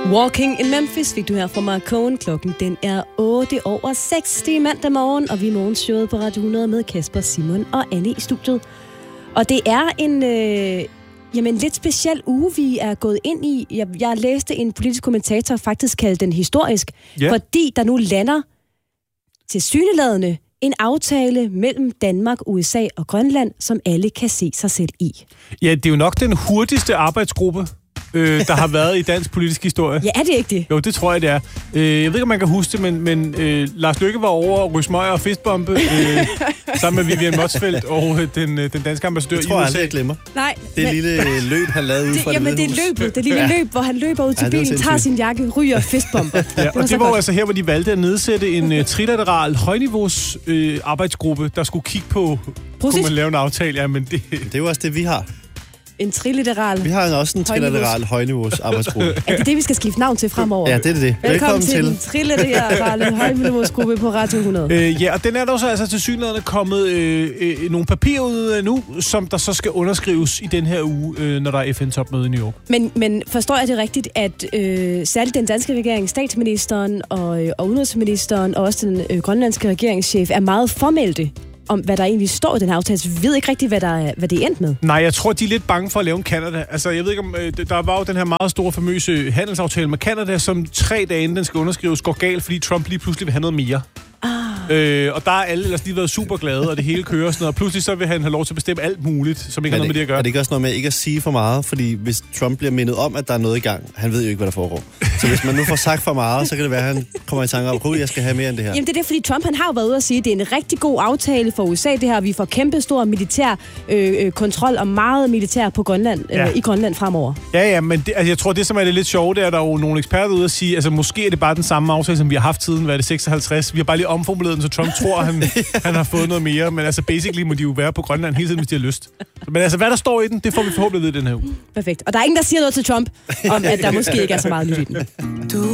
Walking in Memphis fik du her fra Marcone. Klokken den er 8:06 mandag morgen, og vi er morgenshowet på Radio 100 med Kasper, Simon og Anne i studiet. Og det er en lidt speciel uge, vi er gået ind i. Jeg læste en politisk kommentator faktisk kalde den historisk, fordi der nu lander tilsyneladende en aftale mellem Danmark, USA og Grønland, som alle kan se sig selv i. Ja, det er jo nok den hurtigste arbejdsgruppe, der har været i dansk politisk historie. Ja, er det ikke det? Jo, det tror jeg, det er. Jeg ved ikke, om man kan huske det, men Lars Løkke var over Rysmøger og Fistbombe sammen med Vivian Motzfeldt og den danske ambassadør i USA. Det tror jeg aldrig, jeg glemmer. Nej. Det lille løb, han lavede ud fra det. Jamen, det er løbet. Det lille løb, hvor han løber ud til bilen, tager sin jakke, ryger fistbomber. Ja, og det var jo altså her, hvor de valgte at nedsætte en trilateral højniveaus arbejdsgruppe, der skulle kigge på, kunne man lave en aftale? Ja, men det er jo også det, vi har. En trilateral. Vi har også en trilateral højniveaus arbejdsgruppe. Er det det, vi skal skifte navn til fremover? Ja, det er det. Velkommen til den trilaterale højniveausgruppe på Radio 100. Ja, og den er der så altså tilsyneladende kommet nogle papirer ud nu, som der så skal underskrives i den her uge, når der er FN-topmøde i New York. Men forstår jeg det rigtigt, at særligt den danske regering, statsministeren og udenrigsministeren og også den grønlandske regeringschef er meget formelte om, hvad der egentlig står i den her aftale. Så vi ved ikke rigtigt, hvad det er endt med. Nej, jeg tror, de er lidt bange for at lave en Canada. Altså, jeg ved ikke om... Der var jo den her meget store, famøse handelsaftale med Canada, som 3 dage inden den skal underskrives, går galt, fordi Trump lige pludselig vil have noget mere. Og der er alle ellers lige været super glade, og det hele kører sådan noget. Og pludselig så vil han have lov til at bestemme alt muligt, som ikke har noget med det at gøre. Er det ikke også noget med ikke at sige for meget? Fordi hvis Trump bliver mindet om, at der er noget i gang, han ved jo ikke, hvad der foregår. Så hvis man nu får sagt for meget, så kan det være, at han kommer i tanke om, at jeg skal have mere end det her. Jamen det er det, fordi Trump han har jo været ude at sige, at det er en rigtig god aftale for USA, det her. Vi får kæmpe stor militær kontrol og meget militær på Grønland, i Grønland fremover. Ja, men det, altså, jeg tror, det som er det lidt sjove, det er, der er jo nogle eksperter ude at sige, altså måske er det bare den samme aftale, som vi har haft siden, hvad er det, 56. Vi har bare lige omformuleret den, så Trump tror, han har fået noget mere, men altså basically må de jo være på Grønland hele tiden, hvis de har lyst. Men altså, hvad der står i den, det får vi forhåbentlig ved den her uge. Perfekt. Og der er ingen, der siger noget til Trump, om at der måske ikke er så meget nyt i den. Du